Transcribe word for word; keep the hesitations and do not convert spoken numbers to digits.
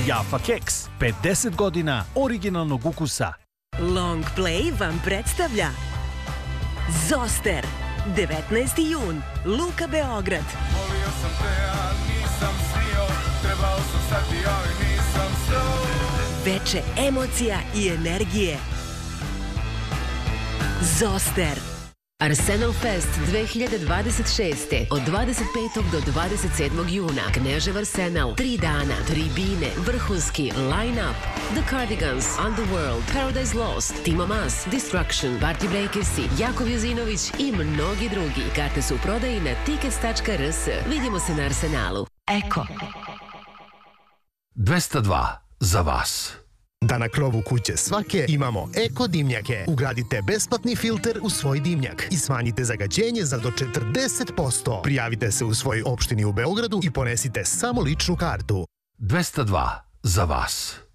Jaffa keks, pedeset godina originalnog ukusa. Long Play vam predstavlja Zoster, devetnaesti jun, Luka Beograd. Volio sam te, a nisam snio, trebao sam stati, ali nisam stao. Veče emocija i energije. Zoster. Arsenal Fest dve hiljade dvadeset šeste. Od dvadeset petog do dvadeset sedmog juna. Knežev Arsenal. Tri dana, tribine, vrhunski line-up. The Cardigans, Underworld, Paradise Lost, Timo Mas, Destruction, Party Breakersi, Jakov Jozinović i mnogi drugi. Karte su u prodaji na tickets tačka r s. Vidimo se na Arsenalu. Eko. dvesta dva za vas. Da na krovu kuće svake imamo eko dimnjake. Ugradite besplatni filter u svoj dimnjak i smanjite zagađenje za do četrdeset posto. Prijavite se u svojoj opštini u Beogradu i ponesite samo ličnu kartu. dvesta dva za vas.